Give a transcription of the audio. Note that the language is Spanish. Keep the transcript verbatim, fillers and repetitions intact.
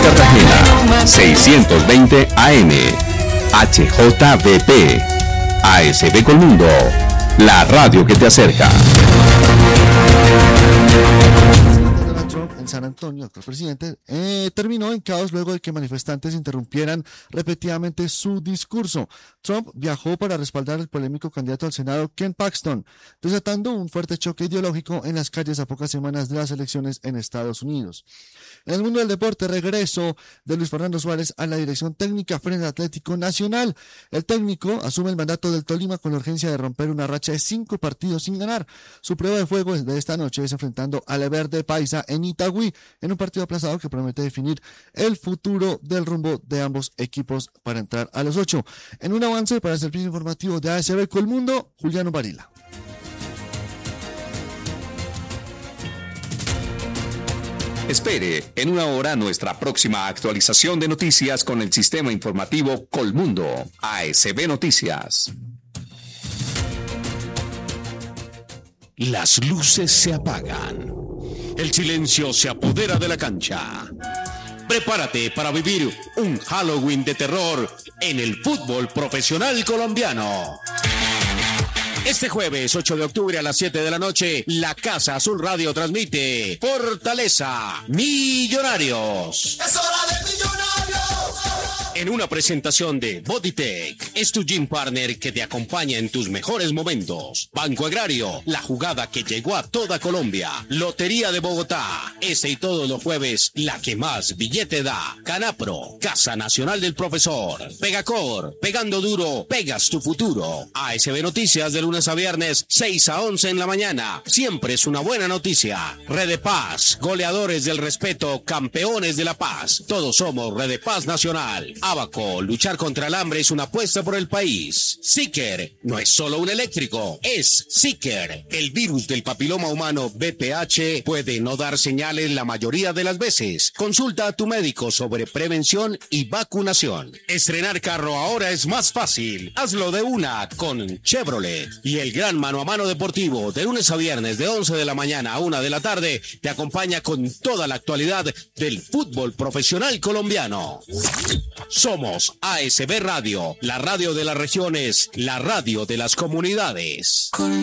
Cartagena, seiscientos veinte A M. H J V P. A S B Colmundo, la radio que te acerca. En San Antonio, el presidente, eh, terminó en caos luego de que manifestantes interrumpieran repetidamente su discurso. Trump viajó para respaldar al polémico candidato al Senado, Ken Paxton, desatando un fuerte choque ideológico en las calles a pocas semanas de las elecciones en Estados Unidos. En el mundo del deporte, regreso de Luis Fernando Suárez a la dirección técnica frente al Atlético Nacional. El técnico asume el mandato del Tolima con la urgencia de romper una racha de cinco partidos sin ganar. Su prueba de fuego de esta noche es enfrentando al Verde Paisa en Itagüí, en un partido aplazado que promete definir el futuro del rumbo de ambos equipos para entrar a los ocho. En un avance para el servicio informativo de A S B Colmundo, Juliano Varila. Espere en una hora nuestra próxima actualización de noticias con el sistema informativo Colmundo, A S B Noticias. Las luces se apagan. El silencio se apodera de la cancha. Prepárate para vivir un Halloween de terror en el fútbol profesional colombiano. Este jueves ocho de octubre a las siete de la noche, la Casa Azul Radio transmite Fortaleza Millonarios. ¡Es hora de Millonarios! En una presentación de Bodytech, es tu gym partner que te acompaña en tus mejores momentos. Banco Agrario, la jugada que llegó a toda Colombia. Lotería de Bogotá, ese y todos los jueves, la que más billete da. Canapro, Casa Nacional del Profesor. Pegacor, pegando duro, pegas tu futuro. A S B Noticias de lunes a viernes, seis a once en la mañana. Siempre es una buena noticia. Red de Paz, goleadores del respeto, campeones de la paz. Todos somos Red de Paz Nacional. Abaco, luchar contra el hambre es una apuesta por el país. Seeker, no es solo un eléctrico, es Seeker. El virus del papiloma humano B P H puede no dar señales la mayoría de las veces. Consulta a tu médico sobre prevención y vacunación. Estrenar carro ahora es más fácil. Hazlo de una con Chevrolet. Y el gran mano a mano deportivo de lunes a viernes de once de la mañana a una de la tarde te acompaña con toda la actualidad del fútbol profesional colombiano. Somos A S B Radio, la radio de las regiones, la radio de las comunidades.